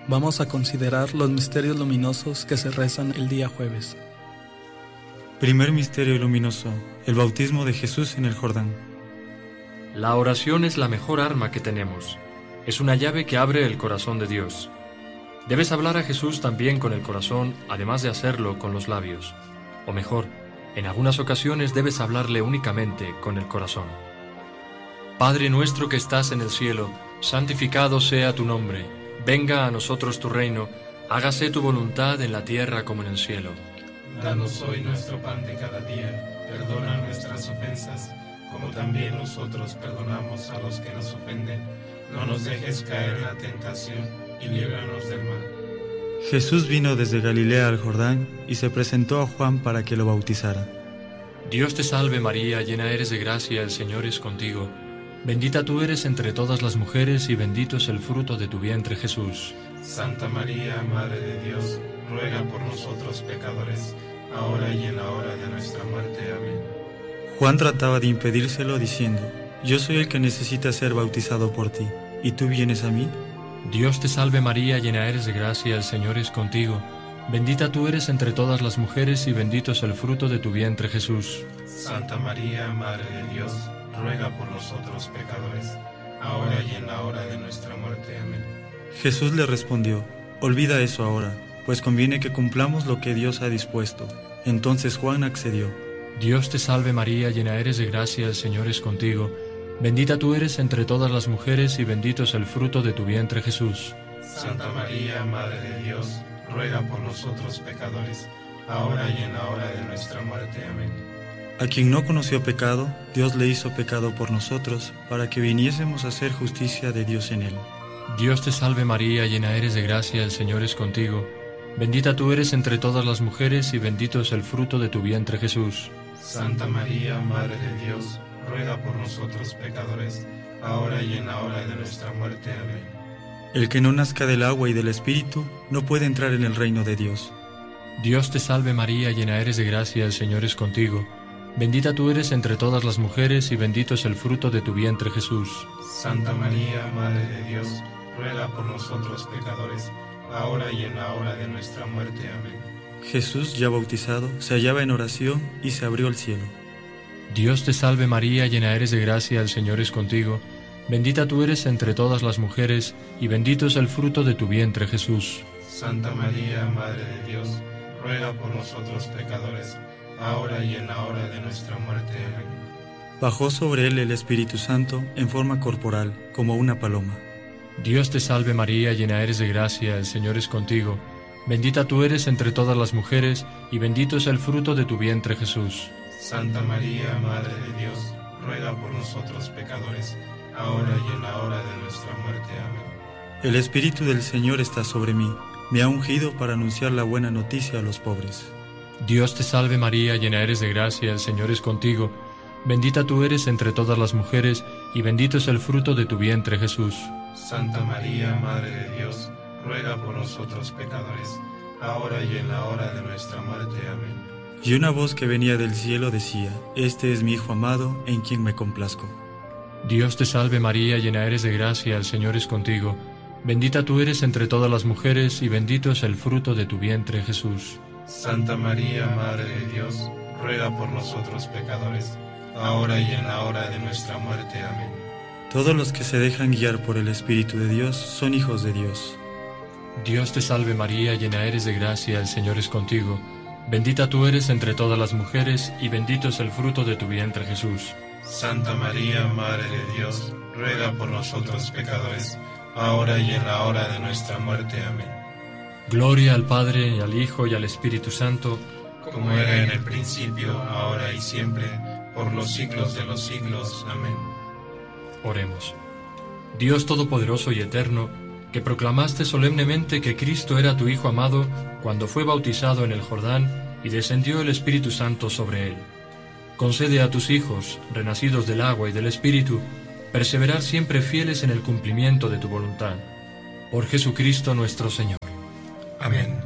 Vamos a considerar los misterios luminosos que se rezan el día jueves. Primer misterio luminoso, el bautismo de Jesús en el Jordán. La oración es la mejor arma que tenemos. Es una llave que abre el corazón de Dios. Debes hablar a Jesús también con el corazón, además de hacerlo con los labios. O mejor, en algunas ocasiones debes hablarle únicamente con el corazón. Padre nuestro que estás en el cielo, santificado sea tu nombre. Venga a nosotros tu reino, hágase tu voluntad en la tierra como en el cielo. Danos hoy nuestro pan de cada día, perdona nuestras ofensas, como también nosotros perdonamos a los que nos ofenden. No nos dejes caer en la tentación y líbranos del mal. Jesús vino desde Galilea al Jordán y se presentó a Juan para que lo bautizara. Dios te salve María, llena eres de gracia, el Señor es contigo. Bendita tú eres entre todas las mujeres y bendito es el fruto de tu vientre Jesús. Santa María, Madre de Dios, ruega por nosotros pecadores, ahora y en la hora de nuestra muerte. Amén. Juan trataba de impedírselo diciendo: Yo soy el que necesita ser bautizado por ti, ¿y tú vienes a mí? Dios te salve María, llena eres de gracia, el Señor es contigo. Bendita tú eres entre todas las mujeres y bendito es el fruto de tu vientre Jesús. Santa María, Madre de Dios, ruega por nosotros pecadores, ahora y en la hora de nuestra muerte. Amén. Jesús le respondió: Olvida eso ahora, pues conviene que cumplamos lo que Dios ha dispuesto. Entonces Juan accedió. Dios te salve María, llena eres de gracia, el Señor es contigo. Bendita tú eres entre todas las mujeres y bendito es el fruto de tu vientre Jesús. Santa María, Madre de Dios, ruega por nosotros pecadores, ahora y en la hora de nuestra muerte. Amén. A quien no conoció pecado, Dios le hizo pecado por nosotros, para que viniésemos a hacer justicia de Dios en él. Dios te salve María, llena eres de gracia, el Señor es contigo. Bendita tú eres entre todas las mujeres y bendito es el fruto de tu vientre Jesús. Santa María, Madre de Dios, ruega por nosotros pecadores, ahora y en la hora de nuestra muerte. Amén. El que no nazca del agua y del Espíritu no puede entrar en el reino de Dios. Dios te salve María, llena eres de gracia, el Señor es contigo. Bendita tú eres entre todas las mujeres y bendito es el fruto de tu vientre Jesús. Santa María, Madre de Dios, ruega por nosotros pecadores, ahora y en la hora de nuestra muerte. Amén. Jesús, ya bautizado, se hallaba en oración y se abrió el cielo. Dios te salve María, llena eres de gracia, el Señor es contigo. Bendita tú eres entre todas las mujeres y bendito es el fruto de tu vientre Jesús. Santa María, Madre de Dios, ruega por nosotros pecadores, ahora y en la hora de nuestra muerte. Amén. Bajó sobre él el Espíritu Santo en forma corporal, como una paloma. Dios te salve María, llena eres de gracia, el Señor es contigo. Bendita tú eres entre todas las mujeres y bendito es el fruto de tu vientre Jesús. Santa María, Madre de Dios, ruega por nosotros pecadores, ahora y en la hora de nuestra muerte. Amén. El Espíritu del Señor está sobre mí, me ha ungido para anunciar la buena noticia a los pobres. Dios te salve María, llena eres de gracia, el Señor es contigo. Bendita tú eres entre todas las mujeres y bendito es el fruto de tu vientre Jesús. Santa María, Madre de Dios, ruega por nosotros pecadores, ahora y en la hora de nuestra muerte. Amén. Y una voz que venía del cielo decía: Este es mi Hijo amado, en quien me complazco. Dios te salve María, llena eres de gracia, el Señor es contigo. Bendita tú eres entre todas las mujeres y bendito es el fruto de tu vientre Jesús. Santa María, Madre de Dios, ruega por nosotros pecadores, ahora y en la hora de nuestra muerte. Amén. Todos los que se dejan guiar por el Espíritu de Dios son hijos de Dios. Dios te salve María, llena eres de gracia, el Señor es contigo. Bendita tú eres entre todas las mujeres y bendito es el fruto de tu vientre Jesús. Santa María, Madre de Dios, ruega por nosotros pecadores, ahora y en la hora de nuestra muerte. Amén. Gloria al Padre, y al Hijo, y al Espíritu Santo, como era en el principio, ahora y siempre, por los siglos de los siglos. Amén. Oremos. Dios Todopoderoso y Eterno, que proclamaste solemnemente que Cristo era tu Hijo amado cuando fue bautizado en el Jordán y descendió el Espíritu Santo sobre él. Concede a tus hijos, renacidos del agua y del Espíritu, perseverar siempre fieles en el cumplimiento de tu voluntad. Por Jesucristo nuestro Señor. Amén.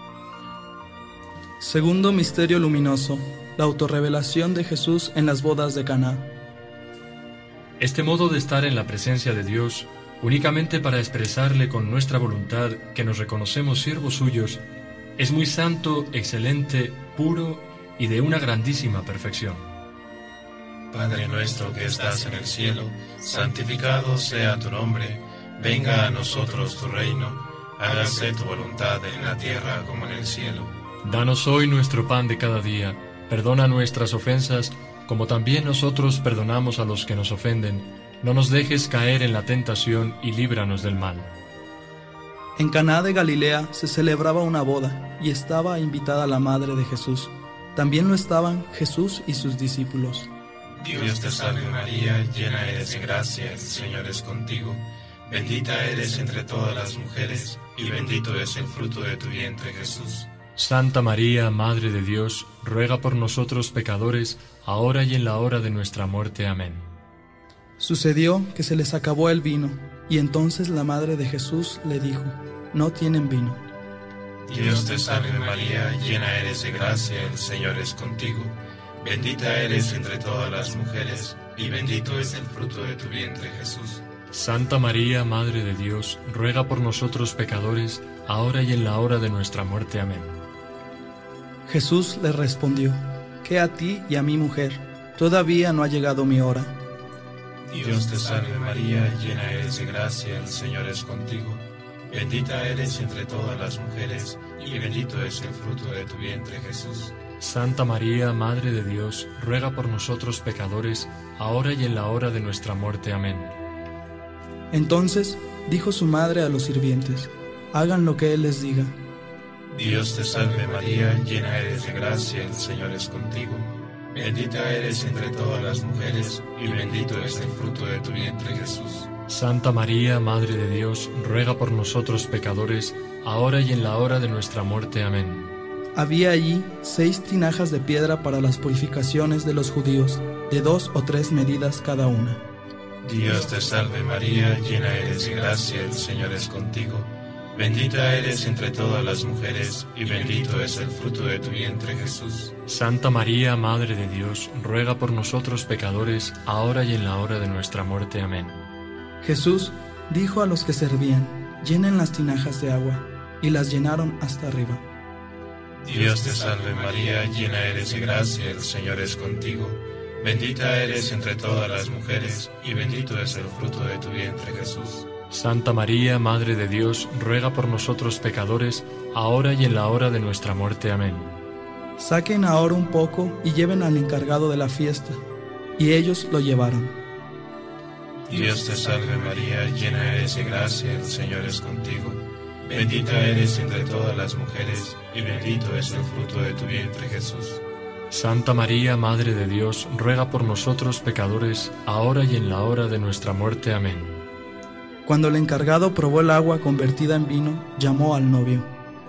Segundo misterio luminoso, la autorrevelación de Jesús en las bodas de Caná. Este modo de estar en la presencia de Dios únicamente para expresarle con nuestra voluntad que nos reconocemos siervos suyos, es muy santo, excelente, puro y de una grandísima perfección. Padre nuestro que estás en el cielo, santificado sea tu nombre, venga a nosotros tu reino, hágase tu voluntad en la tierra como en el cielo. Danos hoy nuestro pan de cada día, perdona nuestras ofensas, como también nosotros perdonamos a los que nos ofenden. No nos dejes caer en la tentación y líbranos del mal. En Caná de Galilea se celebraba una boda, y estaba invitada la madre de Jesús. También lo estaban Jesús y sus discípulos. Dios te salve María, llena eres de gracia, el Señor es contigo. Bendita eres entre todas las mujeres, y bendito es el fruto de tu vientre, Jesús. Santa María, Madre de Dios, ruega por nosotros pecadores, ahora y en la hora de nuestra muerte. Amén. Sucedió que se les acabó el vino, y entonces la madre de Jesús le dijo: no tienen vino. Dios te salve María, llena eres de gracia, el Señor es contigo. Bendita eres entre todas las mujeres, y bendito es el fruto de tu vientre, Jesús. Santa María, Madre de Dios, ruega por nosotros pecadores, ahora y en la hora de nuestra muerte. Amén. Jesús le respondió: ¿qué a ti y a mi mujer? Todavía no ha llegado mi hora. Dios te salve María, llena eres de gracia, el Señor es contigo. Bendita eres entre todas las mujeres, y bendito es el fruto de tu vientre, Jesús. Santa María, Madre de Dios, ruega por nosotros pecadores, ahora y en la hora de nuestra muerte. Amén. Entonces dijo su madre a los sirvientes: hagan lo que él les diga. Dios te salve María, llena eres de gracia, el Señor es contigo. Bendita eres entre todas las mujeres, y bendito es el fruto de tu vientre, Jesús. Santa María, Madre de Dios, ruega por nosotros pecadores, ahora y en la hora de nuestra muerte. Amén. Había allí 6 tinajas de piedra para las purificaciones de los judíos, de 2 o 3 medidas cada una. Dios te salve María, llena eres de gracia, el Señor es contigo. Bendita eres entre todas las mujeres, y bendito es el fruto de tu vientre, Jesús. Santa María, Madre de Dios, ruega por nosotros pecadores, ahora y en la hora de nuestra muerte. Amén. Jesús dijo a los que servían: llenen las tinajas de agua, y las llenaron hasta arriba. Dios te salve María, llena eres de gracia, el Señor es contigo. Bendita eres entre todas las mujeres, y bendito es el fruto de tu vientre, Jesús. Santa María, Madre de Dios, ruega por nosotros pecadores, ahora y en la hora de nuestra muerte. Amén. Saquen ahora un poco y lleven al encargado de la fiesta. Y ellos lo llevaron. Dios te salve María, llena eres de gracia, el Señor es contigo. Bendita eres entre todas las mujeres, y bendito es el fruto de tu vientre, Jesús. Santa María, Madre de Dios, ruega por nosotros pecadores, ahora y en la hora de nuestra muerte. Amén. Cuando el encargado probó el agua convertida en vino, llamó al novio.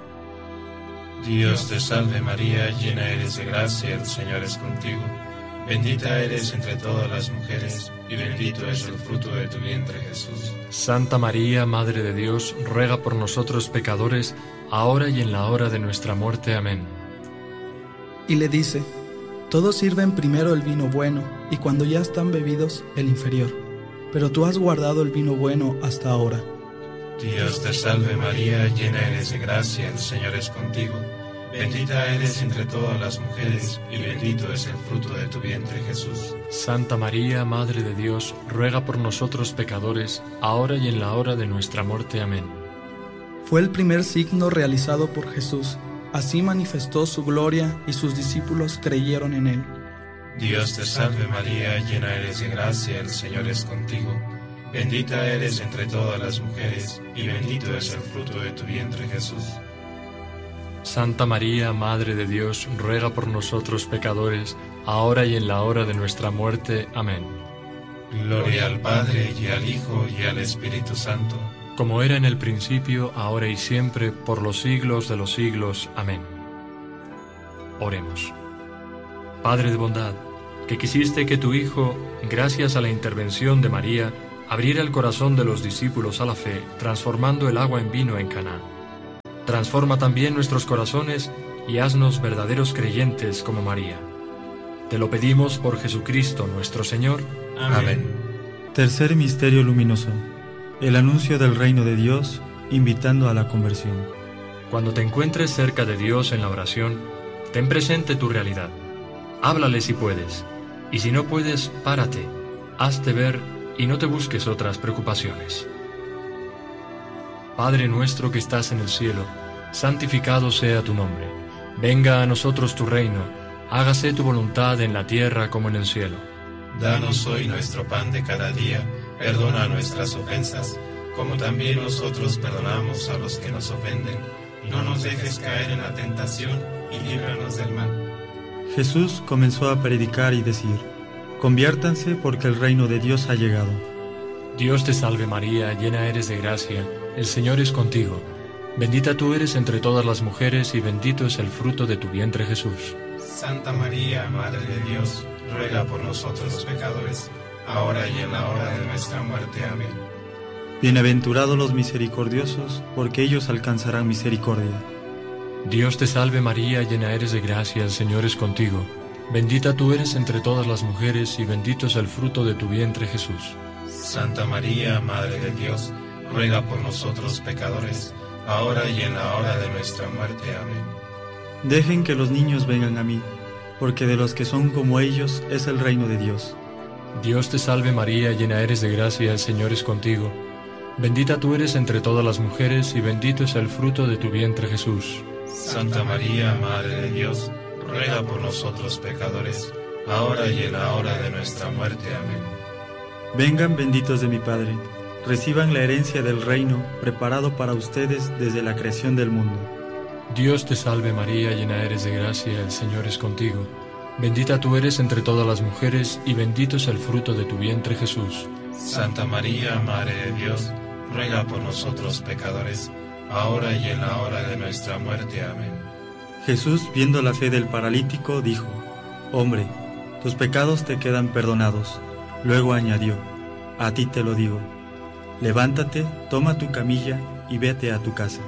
Dios te salve María, llena eres de gracia, el Señor es contigo. Bendita eres entre todas las mujeres, y bendito es el fruto de tu vientre, Jesús. Santa María, Madre de Dios, ruega por nosotros pecadores, ahora y en la hora de nuestra muerte. Amén. Y le dice: todos sirven primero el vino bueno, y cuando ya están bebidos, el inferior. Pero tú has guardado el vino bueno hasta ahora. Dios te salve María, llena eres de gracia, el Señor es contigo. Bendita eres entre todas las mujeres, y bendito es el fruto de tu vientre, Jesús. Santa María, Madre de Dios, ruega por nosotros pecadores, ahora y en la hora de nuestra muerte. Amén. Fue el primer signo realizado por Jesús. Así manifestó su gloria, y sus discípulos creyeron en él. Dios te salve María, llena eres de gracia, el Señor es contigo. Bendita eres entre todas las mujeres, y bendito es el fruto de tu vientre, Jesús. Santa María, Madre de Dios, ruega por nosotros pecadores, ahora y en la hora de nuestra muerte. Amén. Gloria al Padre, y al Hijo, y al Espíritu Santo. Como era en el principio, ahora y siempre, por los siglos de los siglos. Amén. Oremos. Padre de bondad, que quisiste que tu Hijo, gracias a la intervención de María, abriera el corazón de los discípulos a la fe, transformando el agua en vino en Caná. Transforma también nuestros corazones y haznos verdaderos creyentes como María. Te lo pedimos por Jesucristo nuestro Señor. Amén. Tercer misterio luminoso. El anuncio del reino de Dios, invitando a la conversión. Cuando te encuentres cerca de Dios en la oración, ten presente tu realidad. Háblale si puedes, y si no puedes, párate, hazte ver y no te busques otras preocupaciones. Padre nuestro que estás en el cielo, santificado sea tu nombre. Venga a nosotros tu reino, hágase tu voluntad en la tierra como en el cielo. Danos hoy nuestro pan de cada día, perdona nuestras ofensas, como también nosotros perdonamos a los que nos ofenden. No nos dejes caer en la tentación y líbranos del mal. Jesús comenzó a predicar y decir: conviértanse porque el reino de Dios ha llegado. Dios te salve María, llena eres de gracia, el Señor es contigo. Bendita tú eres entre todas las mujeres y bendito es el fruto de tu vientre Jesús. Santa María, Madre de Dios, ruega por nosotros los pecadores, ahora y en la hora de nuestra muerte. Amén. Bienaventurados los misericordiosos, porque ellos alcanzarán misericordia. Dios te salve María, llena eres de gracia, el Señor es contigo. Bendita tú eres entre todas las mujeres y bendito es el fruto de tu vientre Jesús. Santa María, Madre de Dios, ruega por nosotros pecadores, ahora y en la hora de nuestra muerte. Amén. Dejen que los niños vengan a mí, porque de los que son como ellos es el reino de Dios. Dios te salve María, llena eres de gracia, el Señor es contigo. Bendita tú eres entre todas las mujeres y bendito es el fruto de tu vientre Jesús. Santa María, Madre de Dios, ruega por nosotros pecadores, ahora y en la hora de nuestra muerte. Amén. Vengan benditos de mi Padre, reciban la herencia del reino preparado para ustedes desde la creación del mundo. Dios te salve María, llena eres de gracia, el Señor es contigo. Bendita tú eres entre todas las mujeres y bendito es el fruto de tu vientre Jesús. Santa María, Madre de Dios, ruega por nosotros pecadores, ahora y en la hora de nuestra muerte. Amén. Jesús, viendo la fe del paralítico, dijo: hombre, tus pecados te quedan perdonados. Luego añadió: a ti te lo digo, levántate, toma tu camilla y vete a tu casa.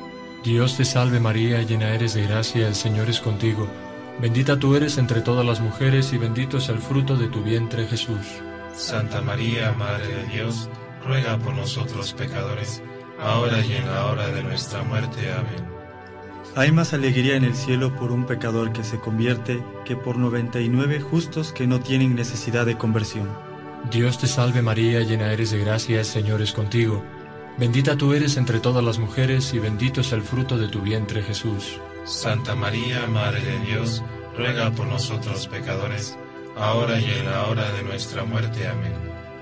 Dios te salve María, llena eres de gracia, el Señor es contigo. Bendita tú eres entre todas las mujeres y bendito es el fruto de tu vientre Jesús. Santa María, Madre de Dios, ruega por nosotros pecadores, ahora y en la hora de nuestra muerte. Amén. Hay más alegría en el cielo por un pecador que se convierte que por 99 justos que no tienen necesidad de conversión. Dios te salve María, llena eres de gracia, el Señor es contigo. Bendita tú eres entre todas las mujeres y bendito es el fruto de tu vientre Jesús. Santa María, Madre de Dios, ruega por nosotros pecadores, ahora y en la hora de nuestra muerte. Amén.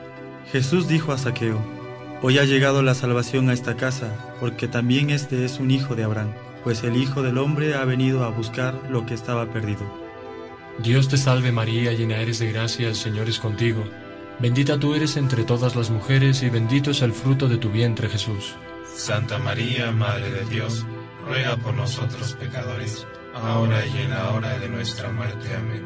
Jesús dijo a Zaqueo: hoy ha llegado la salvación a esta casa, porque también este es un hijo de Abraham, pues el Hijo del Hombre ha venido a buscar lo que estaba perdido. Dios te salve María, llena eres de gracia, el Señor es contigo. Bendita tú eres entre todas las mujeres y bendito es el fruto de tu vientre Jesús. Santa María, Madre de Dios, ruega por nosotros pecadores, ahora y en la hora de nuestra muerte. Amén.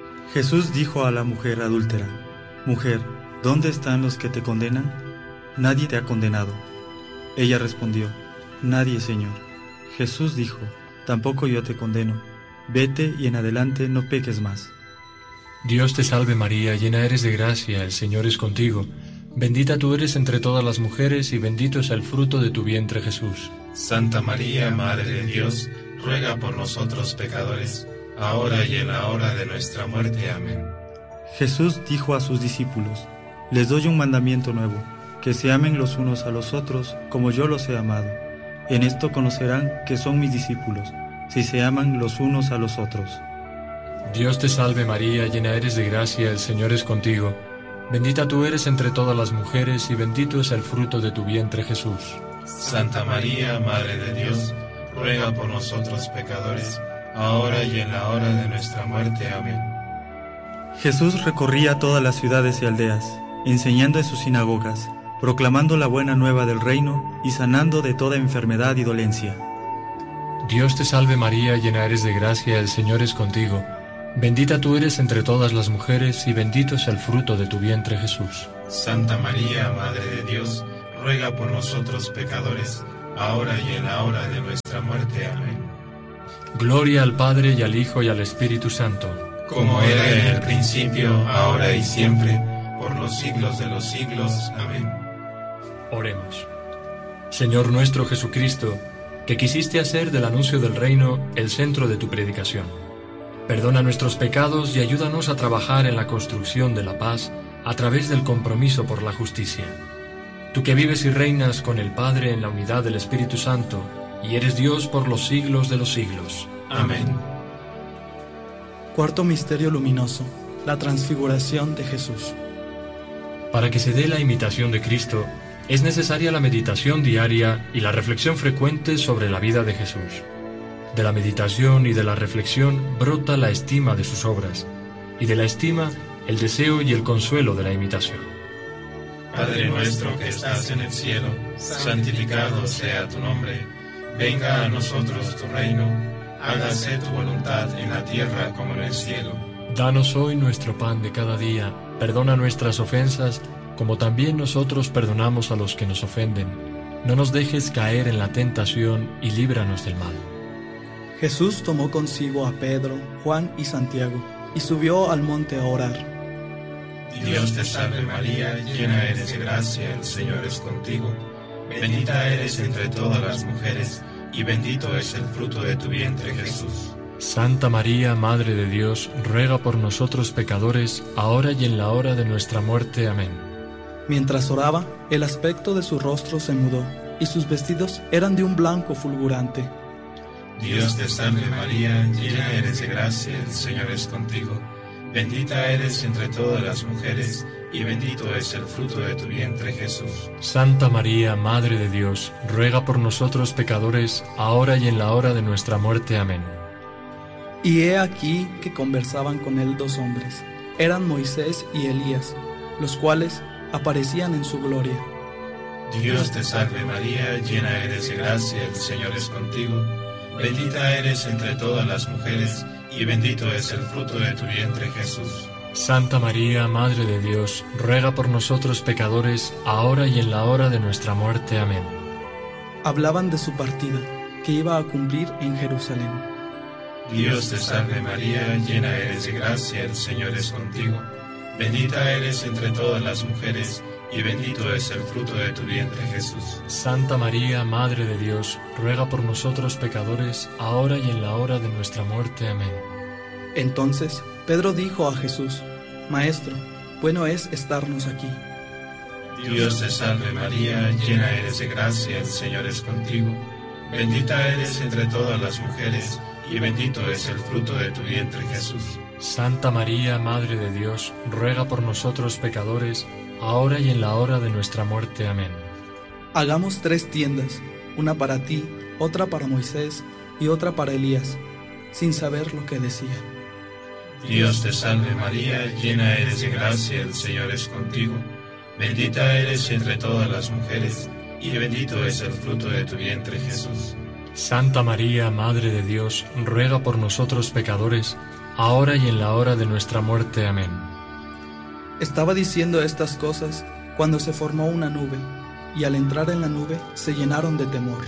Jesús dijo a la mujer adúltera: mujer, ¿dónde están los que te condenan? Nadie te ha condenado. Ella respondió: nadie, Señor. Jesús dijo: tampoco yo te condeno. Vete y en adelante no peques más. Dios te salve María, llena eres de gracia, el Señor es contigo. Bendita tú eres entre todas las mujeres y bendito es el fruto de tu vientre Jesús. Santa María, Madre de Dios, ruega por nosotros pecadores, ahora y en la hora de nuestra muerte. Amén. Jesús dijo a sus discípulos: les doy un mandamiento nuevo, que se amen los unos a los otros como yo los he amado. En esto conocerán que son mis discípulos, si se aman los unos a los otros. Dios te salve María, llena eres de gracia, el Señor es contigo. Bendita tú eres entre todas las mujeres y bendito es el fruto de tu vientre Jesús. Santa María, Madre de Dios, ruega por nosotros pecadores, ahora y en la hora de nuestra muerte. Amén. Jesús recorría todas las ciudades y aldeas, enseñando en sus sinagogas, proclamando la buena nueva del reino y sanando de toda enfermedad y dolencia. Dios te salve María, llena eres de gracia, el Señor es contigo. Bendita tú eres entre todas las mujeres y bendito es el fruto de tu vientre Jesús. Santa María, Madre de Dios, ruega por nosotros pecadores, ahora y en la hora de nuestra muerte. Amén. Gloria al Padre y al Hijo y al Espíritu Santo, como era en el principio, ahora y siempre, por los siglos de los siglos. Amén. Oremos. Señor nuestro Jesucristo, que quisiste hacer del anuncio del reino el centro de tu predicación, perdona nuestros pecados y ayúdanos a trabajar en la construcción de la paz a través del compromiso por la justicia. Tú que vives y reinas con el Padre en la unidad del Espíritu Santo, y eres Dios por los siglos de los siglos. Amén. Cuarto misterio luminoso, la transfiguración de Jesús. Para que se dé la imitación de Cristo, es necesaria la meditación diaria y la reflexión frecuente sobre la vida de Jesús. De la meditación y de la reflexión brota la estima de sus obras, y de la estima el deseo y el consuelo de la imitación. Padre nuestro que estás en el cielo, santificado sea tu nombre. Venga a nosotros tu reino, hágase tu voluntad en la tierra como en el cielo. Danos hoy nuestro pan de cada día, perdona nuestras ofensas, como también nosotros perdonamos a los que nos ofenden. No nos dejes caer en la tentación y líbranos del mal. Jesús tomó consigo a Pedro, Juan y Santiago, y subió al monte a orar. Dios te salve María, llena eres de gracia, el Señor es contigo. Bendita eres entre todas las mujeres, y bendito es el fruto de tu vientre, Jesús. Santa María, Madre de Dios, ruega por nosotros pecadores, ahora y en la hora de nuestra muerte. Amén. Mientras oraba, el aspecto de su rostro se mudó, y sus vestidos eran de un blanco fulgurante. Dios te salve María, llena eres de gracia, el Señor es contigo. Bendita eres entre todas las mujeres, y bendito es el fruto de tu vientre, Jesús. Santa María, Madre de Dios, ruega por nosotros pecadores, ahora y en la hora de nuestra muerte. Amén. Y he aquí que conversaban con él dos hombres, eran Moisés y Elías, los cuales aparecían en su gloria. Dios te salve María, llena eres de gracia, el Señor es contigo. Bendita eres entre todas las mujeres, y bendito es el fruto de tu vientre, Jesús. Santa María, Madre de Dios, ruega por nosotros pecadores, ahora y en la hora de nuestra muerte. Amén. Hablaban de su partida, que iba a cumplir en Jerusalén. Dios te salve María, llena eres de gracia, el Señor es contigo. Bendita eres entre todas las mujeres, y bendito es el fruto de tu vientre, Jesús. Santa María, Madre de Dios, ruega por nosotros pecadores, ahora y en la hora de nuestra muerte. Amén. Entonces Pedro dijo a Jesús: Maestro, bueno es estarnos aquí. Dios te salve María, llena eres de gracia, el Señor es contigo. Bendita eres entre todas las mujeres, y bendito es el fruto de tu vientre, Jesús. Santa María, Madre de Dios, ruega por nosotros pecadores, ahora y en la hora de nuestra muerte. Amén. Hagamos 3 tiendas, una para ti, otra para Moisés y otra para Elías, sin saber lo que decía. Dios te salve María, llena eres de gracia, el Señor es contigo. Bendita eres entre todas las mujeres, y bendito es el fruto de tu vientre, Jesús. Santa María, Madre de Dios, ruega por nosotros pecadores, ahora y en la hora de nuestra muerte. Amén. Estaba diciendo estas cosas cuando se formó una nube, y al entrar en la nube se llenaron de temor.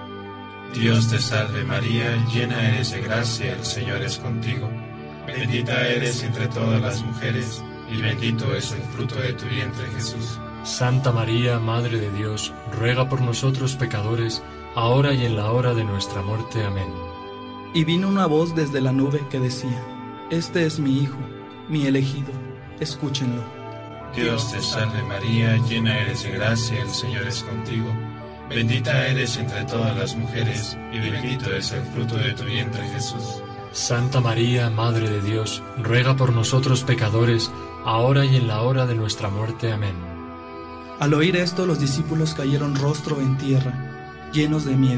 Dios te salve María, llena eres de gracia, el Señor es contigo. Bendita eres entre todas las mujeres, y bendito es el fruto de tu vientre, Jesús. Santa María, Madre de Dios, ruega por nosotros pecadores, ahora y en la hora de nuestra muerte. Amén. Y vino una voz desde la nube que decía: Este es mi Hijo, mi elegido, escúchenlo. Dios te salve María, llena eres de gracia, el Señor es contigo. Bendita eres entre todas las mujeres, y bendito es el fruto de tu vientre, Jesús. Santa María, Madre de Dios, ruega por nosotros pecadores, ahora y en la hora de nuestra muerte. Amén. Al oír esto, los discípulos cayeron rostro en tierra, llenos de miedo.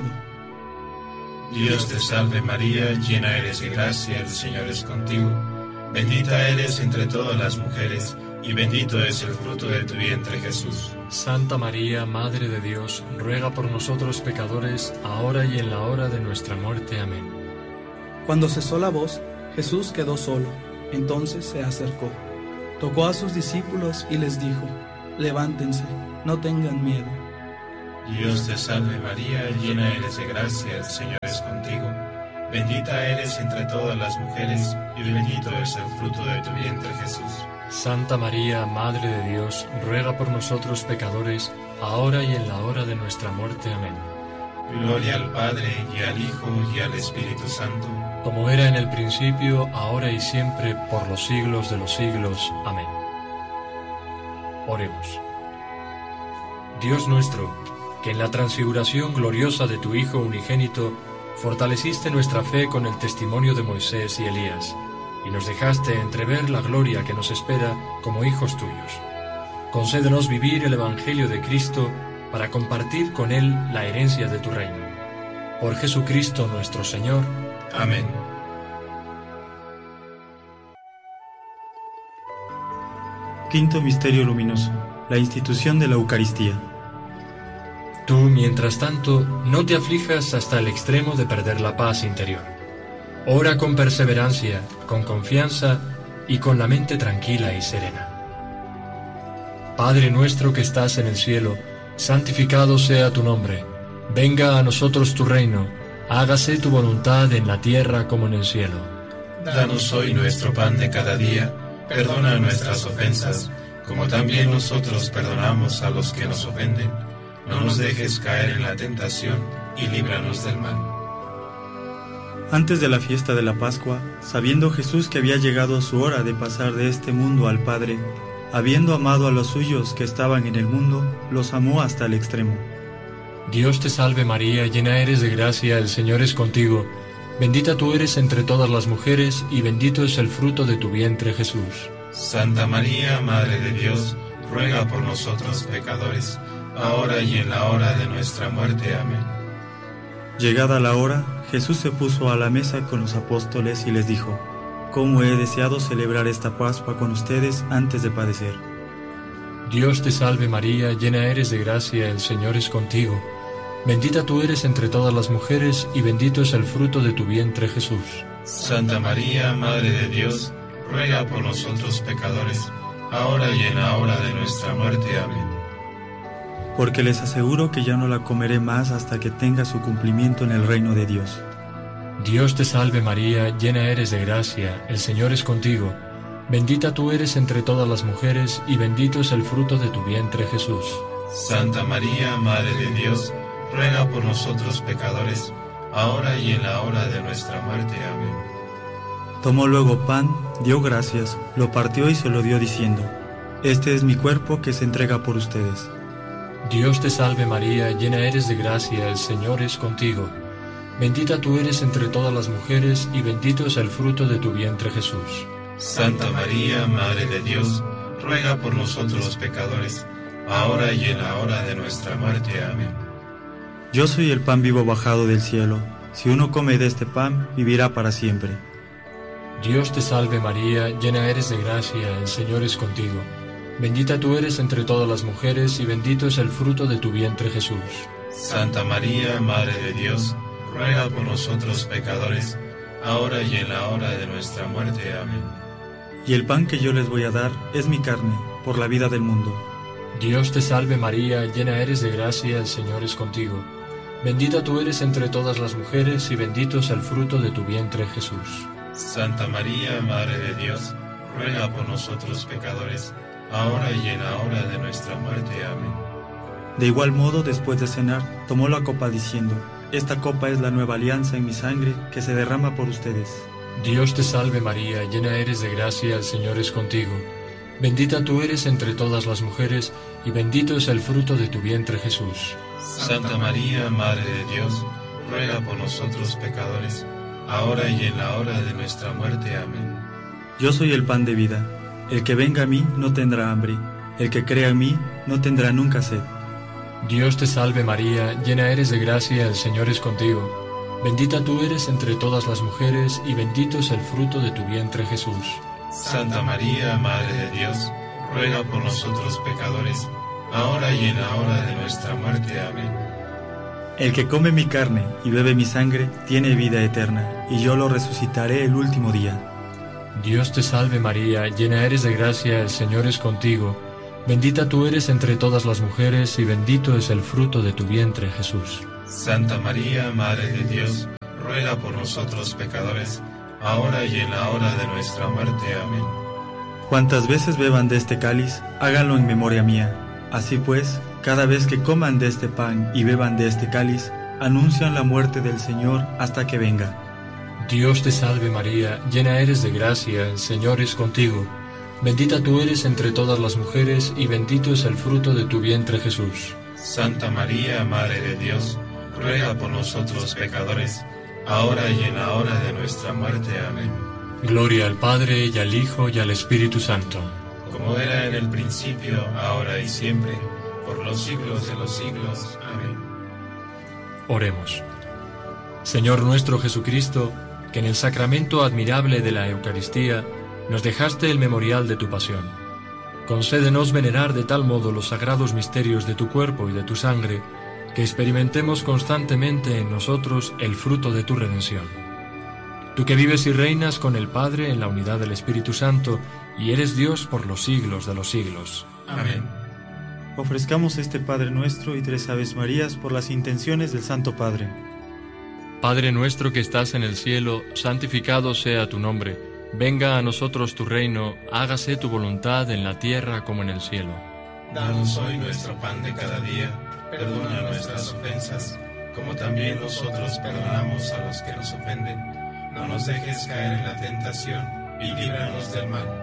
Dios te salve María, llena eres de gracia, el Señor es contigo. Bendita eres entre todas las mujeres, y bendito es el fruto de tu vientre, Jesús. Santa María, Madre de Dios, ruega por nosotros pecadores, ahora y en la hora de nuestra muerte. Amén. Cuando cesó la voz, Jesús quedó solo. Entonces se acercó, tocó a sus discípulos y les dijo: Levántense, no tengan miedo. Dios te salve María, llena eres de gracia, el Señor es contigo. Bendita eres entre todas las mujeres, y bendito es el fruto de tu vientre, Jesús. Santa María, Madre de Dios, ruega por nosotros pecadores, ahora y en la hora de nuestra muerte. Amén. Gloria al Padre, y al Hijo, y al Espíritu Santo, como era en el principio, ahora y siempre, por los siglos de los siglos. Amén. Oremos. Dios nuestro, que en la transfiguración gloriosa de tu Hijo unigénito fortaleciste nuestra fe con el testimonio de Moisés y Elías, y nos dejaste entrever la gloria que nos espera como hijos tuyos. Concédenos vivir el Evangelio de Cristo para compartir con Él la herencia de tu reino. Por Jesucristo nuestro Señor. Amén. Quinto misterio luminoso: la institución de la Eucaristía. Tú, mientras tanto, no te aflijas hasta el extremo de perder la paz interior. Ora con perseverancia, con confianza y con la mente tranquila y serena. Padre nuestro que estás en el cielo, santificado sea tu nombre. Venga a nosotros tu reino. Hágase tu voluntad en la tierra como en el cielo. Danos hoy nuestro pan de cada día. Perdona nuestras ofensas, como también nosotros perdonamos a los que nos ofenden. No nos dejes caer en la tentación y líbranos del mal. Antes de la fiesta de la Pascua, sabiendo Jesús que había llegado su hora de pasar de este mundo al Padre, habiendo amado a los suyos que estaban en el mundo, los amó hasta el extremo. Dios te salve María, llena eres de gracia, el Señor es contigo. Bendita tú eres entre todas las mujeres, y bendito es el fruto de tu vientre, Jesús. Santa María, Madre de Dios, ruega por nosotros pecadores, ahora y en la hora de nuestra muerte. Amén. Llegada la hora, Jesús se puso a la mesa con los apóstoles y les dijo: «Cómo he deseado celebrar esta Pascua con ustedes antes de padecer». Dios te salve María, llena eres de gracia, el Señor es contigo. Bendita tú eres entre todas las mujeres, y bendito es el fruto de tu vientre, Jesús. Santa María, Madre de Dios, ruega por nosotros pecadores, ahora y en la hora de nuestra muerte. Amén. Porque les aseguro que ya no la comeré más hasta que tenga su cumplimiento en el reino de Dios. Dios te salve María, llena eres de gracia, el Señor es contigo. Bendita tú eres entre todas las mujeres, y bendito es el fruto de tu vientre, Jesús. Santa María, Madre de Dios, ruega por nosotros pecadores, ahora y en la hora de nuestra muerte. Amén. Tomó luego pan, dio gracias, lo partió y se lo dio diciendo: «Este es mi cuerpo que se entrega por ustedes». Dios te salve María, llena eres de gracia, el Señor es contigo. Bendita tú eres entre todas las mujeres, y bendito es el fruto de tu vientre, Jesús. Santa María, Madre de Dios, ruega por nosotros pecadores, ahora y en la hora de nuestra muerte. Amén. Yo soy el pan vivo bajado del cielo. Si uno come de este pan, vivirá para siempre. Dios te salve María, llena eres de gracia, el Señor es contigo. Bendita tú eres entre todas las mujeres, y bendito es el fruto de tu vientre, Jesús. Santa María, Madre de Dios, ruega por nosotros pecadores, ahora y en la hora de nuestra muerte. Amén. Y el pan que yo les voy a dar es mi carne, por la vida del mundo. Dios te salve María, llena eres de gracia, el Señor es contigo. Bendita tú eres entre todas las mujeres, y bendito es el fruto de tu vientre, Jesús. Santa María, Madre de Dios, ruega por nosotros pecadores, ahora y en la hora de nuestra muerte. Amén. De igual modo, después de cenar, tomó la copa diciendo: «Esta copa es la nueva alianza en mi sangre, que se derrama por ustedes». Dios te salve María, llena eres de gracia, el Señor es contigo. Bendita tú eres entre todas las mujeres, y bendito es el fruto de tu vientre, Jesús. Santa María, Madre de Dios, ruega por nosotros pecadores, ahora y en la hora de nuestra muerte. Amén. Yo soy el pan de vida. El que venga a mí no tendrá hambre. El que crea en mí no tendrá nunca sed. Dios te salve María, llena eres de gracia, el Señor es contigo. Bendita tú eres entre todas las mujeres, y bendito es el fruto de tu vientre, Jesús. Santa María, Madre de Dios, ruega por nosotros pecadores, ahora y en la hora de nuestra muerte. Amén. El que come mi carne y bebe mi sangre tiene vida eterna, y yo lo resucitaré el último día. Dios te salve María, llena eres de gracia, el Señor es contigo. Bendita tú eres entre todas las mujeres, y bendito es el fruto de tu vientre, Jesús. Santa María, Madre de Dios, ruega por nosotros pecadores, ahora y en la hora de nuestra muerte. Amén. Cuantas veces beban de este cáliz, háganlo en memoria mía. Así pues, Cada vez que coman de este pan y beban de este cáliz, anuncian la muerte del Señor hasta que venga. Dios te salve María, llena eres de gracia, el Señor es contigo. Bendita tú eres entre todas las mujeres y bendito es el fruto de tu vientre Jesús. Santa María, Madre de Dios, ruega por nosotros pecadores, ahora y en la hora de nuestra muerte. Amén. Gloria al Padre, y al Hijo, y al Espíritu Santo. Como era en el principio, ahora y siempre, por los siglos de los siglos. Amén. Oremos. Señor nuestro Jesucristo, que en el sacramento admirable de la Eucaristía nos dejaste el memorial de tu pasión. Concédenos venerar de tal modo los sagrados misterios de tu cuerpo y de tu sangre, que experimentemos constantemente en nosotros el fruto de tu redención. Tú que vives y reinas con el Padre en la unidad del Espíritu Santo, y eres Dios por los siglos de los siglos. Amén. Ofrezcamos este Padre Nuestro y 3 Aves Marías por las intenciones del Santo Padre. Padre nuestro que estás en el cielo, santificado sea tu nombre. Venga a nosotros tu reino, hágase tu voluntad en la tierra como en el cielo. Danos hoy nuestro pan de cada día, perdona nuestras ofensas, como también nosotros perdonamos a los que nos ofenden. No nos dejes caer en la tentación, y líbranos del mal.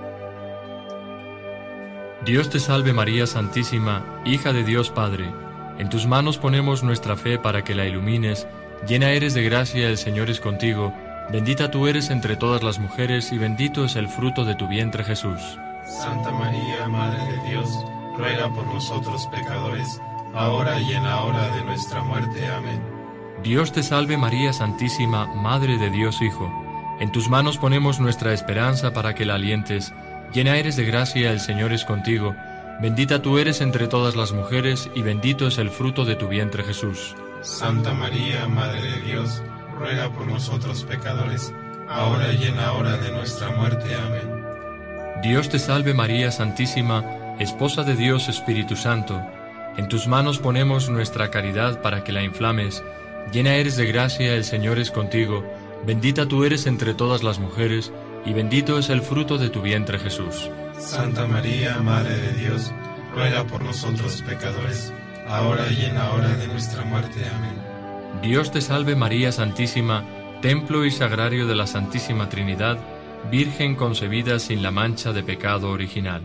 Dios te salve María Santísima, hija de Dios Padre. En tus manos ponemos nuestra fe para que la ilumines. Llena eres de gracia, el Señor es contigo. Bendita tú eres entre todas las mujeres, y bendito es el fruto de tu vientre Jesús. Santa María, Madre de Dios, ruega por nosotros pecadores, ahora y en la hora de nuestra muerte. Amén. Dios te salve María Santísima, Madre de Dios Hijo. En tus manos ponemos nuestra esperanza para que la alientes. Llena eres de gracia, el Señor es contigo. Bendita tú eres entre todas las mujeres, y bendito es el fruto de tu vientre Jesús. Santa María, Madre de Dios, ruega por nosotros pecadores, ahora y en la hora de nuestra muerte. Amén. Dios te salve María Santísima, Esposa de Dios Espíritu Santo. En tus manos ponemos nuestra caridad para que la inflames. Llena eres de gracia, el Señor es contigo. Bendita tú eres entre todas las mujeres, y bendito es el fruto de tu vientre Jesús. Santa María, Madre de Dios, ruega por nosotros pecadores, ahora y en la hora de nuestra muerte. Amén. Dios te salve María Santísima, templo y sagrario de la Santísima Trinidad, Virgen concebida sin la mancha de pecado original.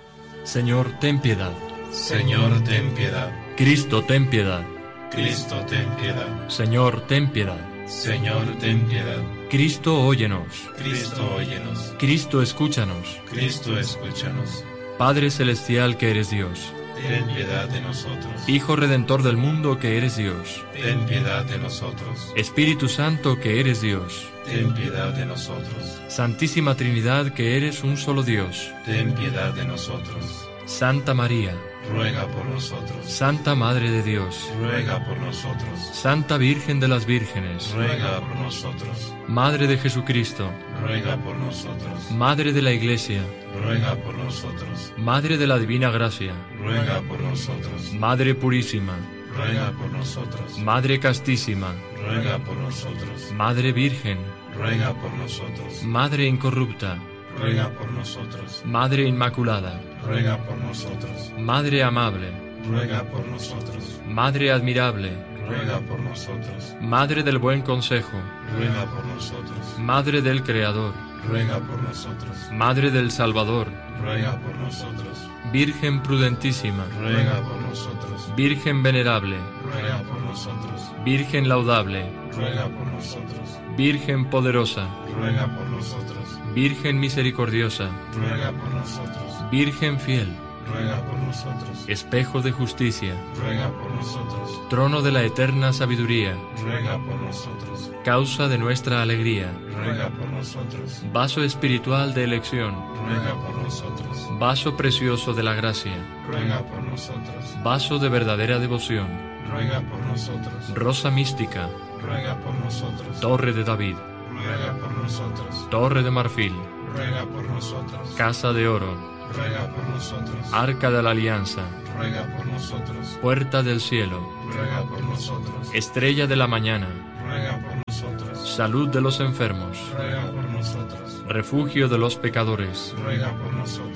Señor, ten piedad. Señor, ten piedad. Cristo, ten piedad. Cristo, ten piedad. Señor, ten piedad. Señor, ten piedad. Cristo, óyenos. Cristo, óyenos. Cristo, escúchanos. Cristo, escúchanos. Padre celestial que eres Dios. Ten piedad de nosotros. Hijo redentor del mundo que eres Dios. Ten piedad de nosotros. Espíritu Santo que eres Dios. Ten piedad de nosotros. Santísima Trinidad que eres un solo Dios. Ten piedad de nosotros. Santa María, ruega por nosotros. Santa Madre de Dios, ruega por nosotros. Santa Virgen de las Vírgenes, ruega por nosotros. Madre de Jesucristo, ruega por nosotros. Madre de la Iglesia, ruega por nosotros. Madre de la Divina Gracia, ruega por nosotros. Madre Purísima, ruega por nosotros. Madre Castísima, ruega por nosotros. Madre Virgen, ruega por nosotros. Madre Incorrupta, ruega por nosotros. Madre Inmaculada, ruega por nosotros. Madre Amable, ruega por nosotros. Madre Admirable, ruega por nosotros. Madre del Buen Consejo, ruega por nosotros. Madre del Creador, ruega por nosotros. Madre del Salvador, ruega por nosotros. Virgen prudentísima, ruega por nosotros. Virgen venerable, ruega por nosotros. Virgen laudable, ruega por nosotros. Virgen poderosa, ruega por nosotros. Virgen misericordiosa, ruega por nosotros. Virgen fiel, ruega por nosotros. espejo de justicia, ruega por nosotros. trono de la eterna sabiduría, ruega por nosotros. causa de nuestra alegría, ruega por nosotros. vaso espiritual de elección, ruega por nosotros. vaso precioso de la gracia, ruega por nosotros. vaso de verdadera devoción, ruega por nosotros. rosa mística, ruega por nosotros. torre de David, ruega por nosotros. torre de marfil, ruega por nosotros. casa de oro, ruega por nosotros. arca de la alianza, ruega por nosotros. puerta del cielo, ruega por nosotros. estrella de la mañana, ruega por nosotros. salud de los enfermos, ruega por nosotros. refugio de los pecadores, ruega por nosotros.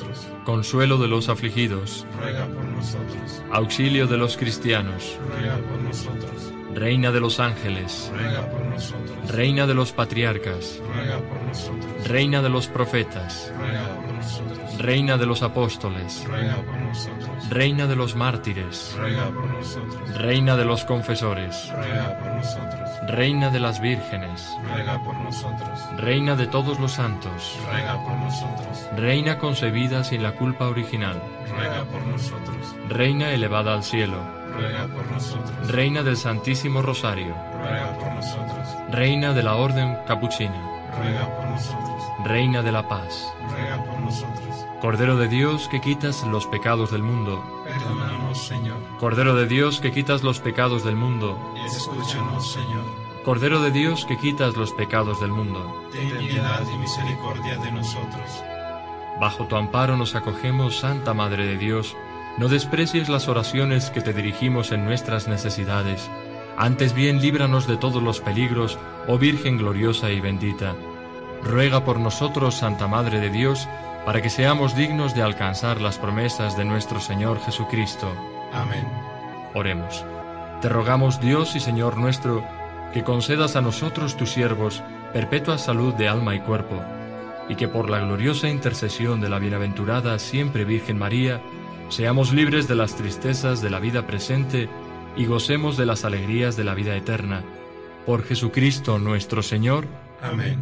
consuelo de los afligidos, ruega por nosotros. auxilio de los cristianos, Ruega por nosotros. reina de los ángeles, Ruega por nosotros. reina de los patriarcas, Ruega por nosotros. reina de los profetas, Ruega por nosotros. reina de los apóstoles, Ruega por nosotros. reina de los mártires, Ruega por nosotros. reina de los confesores, Ruega por nosotros. reina de las vírgenes, Ruega por nosotros. reina de todos los santos, Ruega por nosotros. reina concebida sin la culpa original, Ruega por nosotros. reina elevada al cielo, Ruega por nosotros. reina del Santísimo Rosario, Ruega por nosotros. reina de la Orden Capuchina, Ruega por nosotros. reina de la paz, Ruega por nosotros. Cordero de Dios que quitas los pecados del mundo, Perdónanos, Señor. Cordero de Dios que quitas los pecados del mundo, Escúchanos, Señor. Cordero de Dios que quitas los pecados del mundo. Ten piedad y misericordia de nosotros. Bajo tu amparo nos acogemos, Santa Madre de Dios. No desprecies las oraciones que te dirigimos en nuestras necesidades. Antes bien, líbranos de todos los peligros, oh Virgen gloriosa y bendita. Ruega por nosotros, Santa Madre de Dios, para que seamos dignos de alcanzar las promesas de nuestro Señor Jesucristo. Amén. Oremos. Te rogamos, Dios y Señor nuestro, que concedas a nosotros, tus siervos, perpetua salud de alma y cuerpo, y que por la gloriosa intercesión de la bienaventurada siempre Virgen María, seamos libres de las tristezas de la vida presente y gocemos de las alegrías de la vida eterna. Por Jesucristo nuestro Señor. Amén.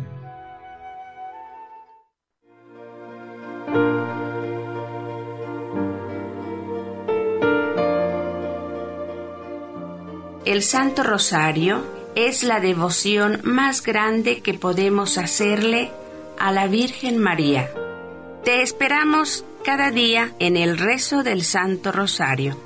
El Santo Rosario es la devoción más grande que podemos hacerle a la Virgen María. Te esperamos cada día en el rezo del Santo Rosario.